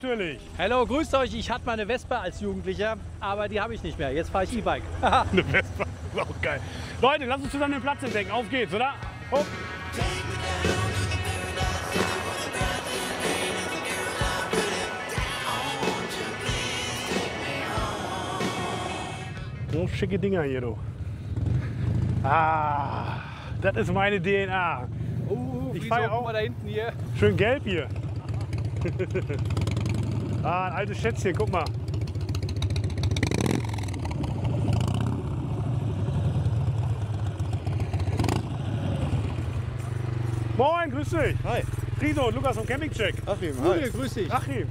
Natürlich. Hallo, grüßt euch. Ich hatte mal eine Vespa als Jugendlicher, aber die habe ich nicht mehr. Jetzt fahre ich E-Bike. Eine Vespa, ist auch geil. Leute, lasst uns zusammen den Platz entdecken. Auf geht's, oder? Hopp. So schicke Dinger hier, du. Ah, das ist meine DNA. Ich fahre auch mal da hinten hier. schön gelb hier. Ah, ein altes Schätzchen, guck mal. Moin, grüß dich. Hi. Riso und Lukas vom Campingcheck. Achim, Hi. Grüß dich. Achim.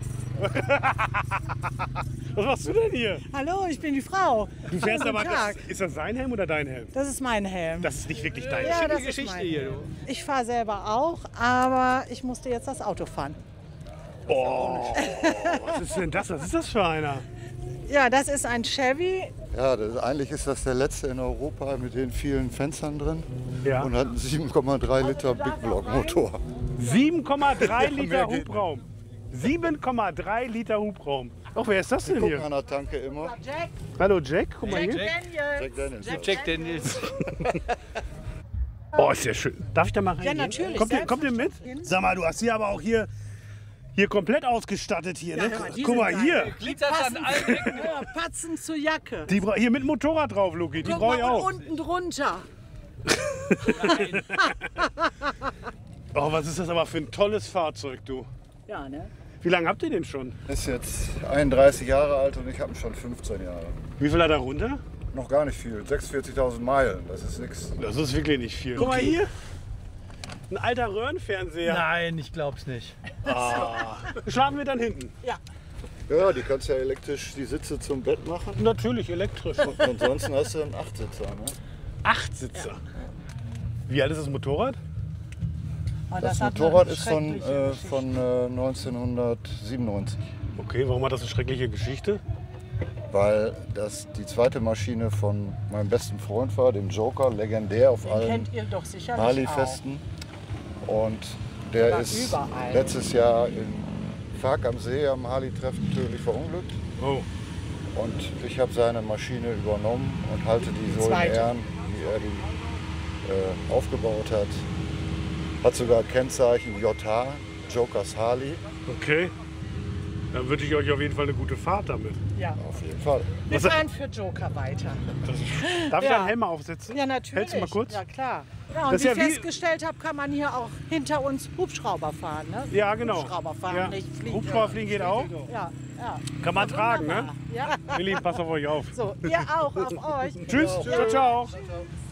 Was machst du denn hier? Hallo, ich bin die Frau. Du fährst Guten aber, Tag. ist das sein Helm oder dein Helm? Das ist mein Helm. Das ist nicht wirklich dein Ja, Helm. das ist Geschichte mein hier, Helm. du. Ich fahre selber auch, aber ich musste jetzt das Auto fahren. Oh, was ist denn das? Was ist das für einer? Ja, das ist ein Chevy. Ja, eigentlich ist das der letzte in Europa mit den vielen Fenstern drin Ja. und hat einen 7,3 Liter Big Block Motor. 7,3 Liter Mehr geht Hubraum. 7,3 Liter Hubraum. Ach, wer ist das denn Gucken hier? an der Tanke immer. Jack, Hallo Jack, guck mal hier. Jack Daniels. Jack Daniels. Oh, ist ja schön. Darf ich da mal rein? Ja, natürlich, Kommt ihr mit? Sag mal, du hast hier aber auch hier komplett ausgestattet hier, ne? hör mal, die Guck sind mal geil. hier. Glitzert an allen Ecken. ja, Patzen zur Jacke. Hier mit Motorrad drauf, Luki. Die Guck brauche ich mal, und auch. unten drunter. Oh, was ist das aber für ein tolles Fahrzeug, du. Ja, ne? Wie lange habt ihr den schon? Ist jetzt 31 Jahre alt und ich habe ihn schon 15 Jahre. Wie viel hat er runter? Noch gar nicht viel, 46.000 Meilen, das ist nichts. Das ist wirklich nicht viel. Guck mal hier. Ein alter Röhrenfernseher. Nein, ich glaub's nicht. Schlafen wir dann hinten? Ja, die kannst ja elektrisch die Sitze zum Bett machen. Natürlich elektrisch. Ansonsten hast du einen 8-Sitzer. Ne? 8 Sitzer. Wie alt ist das Motorrad? Oh, Das hat Motorrad eine ist von, schreckliche Geschichte. von 1997, Okay, warum hat das eine schreckliche Geschichte? weil das die zweite Maschine von meinem besten Freund war, dem Joker, legendär auf allen Kennt ihr doch sicherlich auch. Harley-Festen. Und der Aber ist überall. letztes Jahr in Fark am See am Harley-Treffen tödlich verunglückt. Oh. Und ich habe seine Maschine übernommen und halte die so in Zweite. Ehren, wie er die aufgebaut hat. Hat sogar Kennzeichen JH, Jokers Harley. Okay. Dann wünsche ich euch auf jeden Fall eine gute Fahrt damit. Ja. Auf jeden Fall. Wir fahren für Joker weiter. Darf ich Ja. da einen Helm aufsetzen? Ja, natürlich. Hältst du mal kurz? Ja, klar. Ja, und Das wie ist ja wie- festgestellt habe, kann man hier auch hinter uns Hubschrauber fahren. Ne? Ja, genau. Hubschrauber fahren, Ja. nicht fliegen. Hubschrauber fliegen geht auch. Ja, ja. Kann man tragen, ne? Ja, Ihr Lieben, passt auf euch auf. so, ihr auch, auf euch. Tschüss, ciao, ciao. Ciao.